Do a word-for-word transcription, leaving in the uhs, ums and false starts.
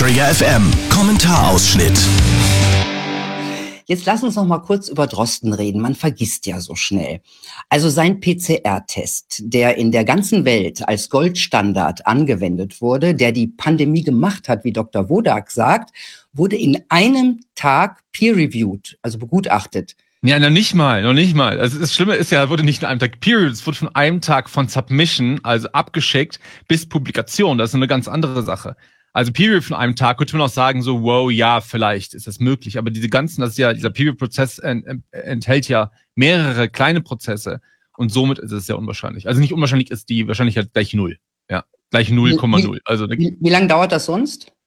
Trigger F M, Kommentarausschnitt. Jetzt lass uns noch mal kurz über Drosten reden. Man vergisst ja so schnell. Also sein P C R-Test, der in der ganzen Welt als Goldstandard angewendet wurde, der die Pandemie gemacht hat, wie Doktor Wodak sagt, wurde in einem Tag peer-reviewed, also begutachtet. Ja, noch nicht mal, noch nicht mal. Also das Schlimme ist ja, es wurde nicht in einem Tag Period, es wurde von einem Tag von Submission, also abgeschickt, bis Publikation. Das ist eine ganz andere Sache. Also Period von einem Tag könnte man auch sagen, so, wow, ja, vielleicht ist das möglich. Aber diese ganzen, das ist ja, dieser Period-Prozess ent, enthält ja mehrere kleine Prozesse. Und somit ist es sehr unwahrscheinlich. Also nicht unwahrscheinlich ist die Wahrscheinlichkeit gleich null. Ja, gleich null Komma null. Also, wie, wie lange dauert das sonst?